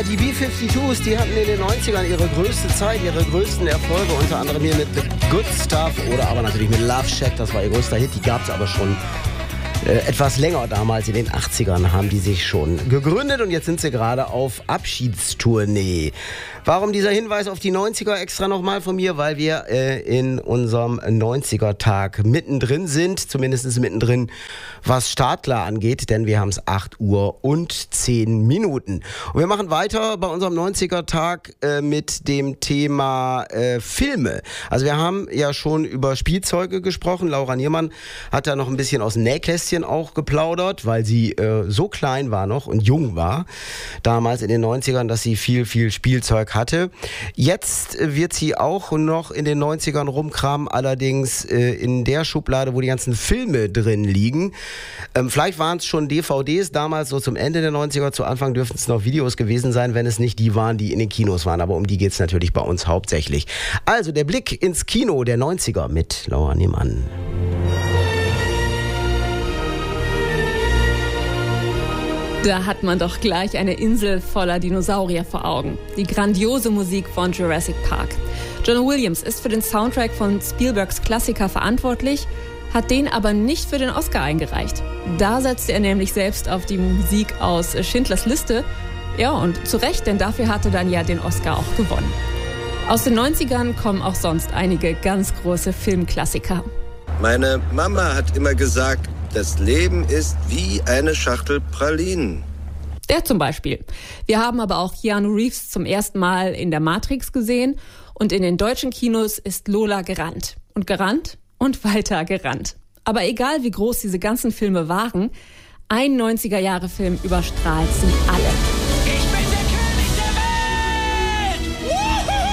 die B-52s, die hatten in den 90ern ihre größte Zeit, ihre größten Erfolge, unter anderem hier mit The Good Stuff oder aber natürlich mit Love Shack, das war ihr größter Hit, die gab es aber schon etwas länger damals, in den 80ern haben die sich schon gegründet und jetzt sind sie gerade auf Abschiedstournee. Warum dieser Hinweis auf die 90er extra nochmal von mir? Weil wir in unserem 90er-Tag mittendrin sind, zumindest mittendrin, was Startklar angeht, denn wir haben es 8 Uhr und 10 Minuten. Und wir machen weiter bei unserem 90er-Tag mit dem Thema Filme. Also wir haben ja schon über Spielzeuge gesprochen. Laura Niermann hat da noch ein bisschen aus dem Nähkästchen auch geplaudert, weil sie so klein war noch und jung war, damals in den 90ern, dass sie viel Spielzeug hatte. Jetzt wird sie auch noch in den 90ern rumkramen, allerdings in der Schublade, wo die ganzen Filme drin liegen. Vielleicht waren es schon DVDs damals, so zum Ende der 90er, zu Anfang dürften es noch Videos gewesen sein, wenn es nicht die waren, die in den Kinos waren, aber um die geht es natürlich bei uns hauptsächlich. Also der Blick ins Kino der 90er mit Laura Niermann. Da hat man doch gleich eine Insel voller Dinosaurier vor Augen. Die grandiose Musik von Jurassic Park. John Williams ist für den Soundtrack von Spielbergs Klassiker verantwortlich, hat den aber nicht für den Oscar eingereicht. Da setzte er nämlich selbst auf die Musik aus Schindlers Liste. Ja, und zu Recht, denn dafür hatte dann ja den Oscar auch gewonnen. Aus den 90ern kommen auch sonst einige ganz große Filmklassiker. Meine Mama hat immer gesagt, das Leben ist wie eine Schachtel Pralinen. Der zum Beispiel. Wir haben aber auch Keanu Reeves zum ersten Mal in der Matrix gesehen und in den deutschen Kinos ist Lola gerannt. Und gerannt und weiter gerannt. Aber egal wie groß diese ganzen Filme waren, ein 90er-Jahre-Film überstrahlt sie alle. Ich bin der König der Welt!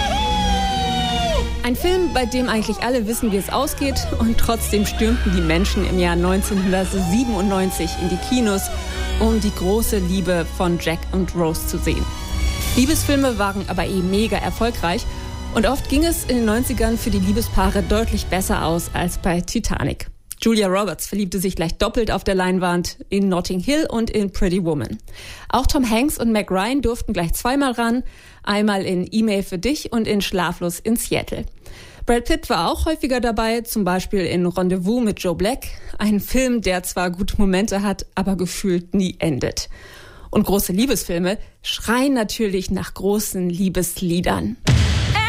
Ein Film, bei dem eigentlich alle wissen, wie es ausgeht und trotzdem stürmten die Menschen im Jahr 1997 in die Kinos, um die große Liebe von Jack und Rose zu sehen. Liebesfilme waren aber mega erfolgreich und oft ging es in den 90ern für die Liebespaare deutlich besser aus als bei Titanic. Julia Roberts verliebte sich gleich doppelt auf der Leinwand in Notting Hill und in Pretty Woman. Auch Tom Hanks und Meg Ryan durften gleich zweimal ran, einmal in E-Mail für dich und in Schlaflos in Seattle. Brad Pitt war auch häufiger dabei, zum Beispiel in Rendezvous mit Joe Black, ein Film, der zwar gute Momente hat, aber gefühlt nie endet. Und große Liebesfilme schreien natürlich nach großen Liebesliedern.